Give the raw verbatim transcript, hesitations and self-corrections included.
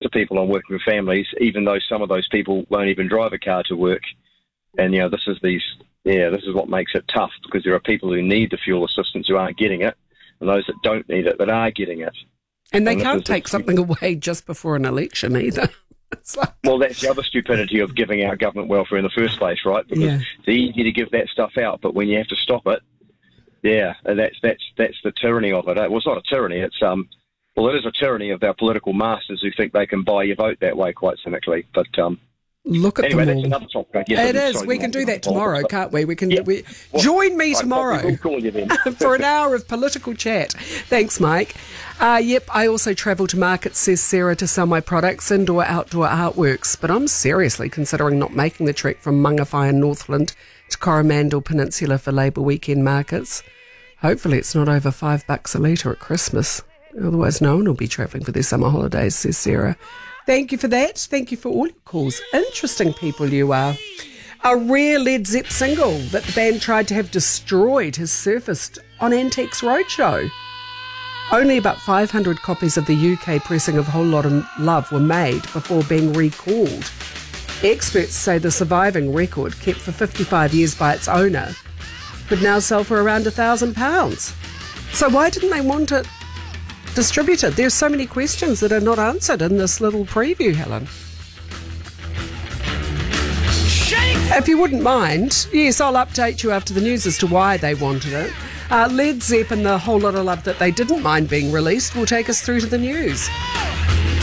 the people on working with families, even though some of those people won't even drive a car to work. And, you know, this is these, yeah, this is what makes it tough, because there are people who need the fuel assistance who aren't getting it, and those that don't need it that are getting it. And they and can't take the, something away just before an election either. It's like... Well, that's the other stupidity of giving out government welfare in the first place, right? Because yeah. it's easy to give that stuff out, but when you have to stop it, yeah, that's that's that's the tyranny of it. Well, it's not a tyranny. It's um, well, it is a tyranny of our political masters who think they can buy your vote that way, quite cynically. But um, look at anyway, them that's all. another topic. Yes, it is. sorry, we can do that tomorrow, can't we? We can. Yeah. We, Well, join me right, tomorrow we'll call you then. for an hour of political chat. Thanks, Mike. Uh, yep, I also travel to markets, says Sarah, to sell my products, indoor, outdoor artworks. But I'm seriously considering not making the trek from Mangawhai in Northland to Coromandel Peninsula for Labour weekend markets. Hopefully it's not over five bucks a litre at Christmas. Otherwise no one will be travelling for their summer holidays, says Sarah. Thank you for that. Thank you for all your calls. Interesting people you are. A rare Led Zepp single that the band tried to have destroyed has surfaced on Antiques Roadshow. Only about five hundred copies of the U K pressing of Whole Lot of Love were made before being recalled. Experts say the surviving record, kept for fifty-five years by its owner, could now sell for around a thousand pounds. So why didn't they want it distributed? There's so many questions that are not answered in this little preview, Helen. If you wouldn't mind, yes, I'll update you after the news as to why they wanted it. Uh, Led Zepp and the Whole Lot of Love that they didn't mind being released will take us through to the news.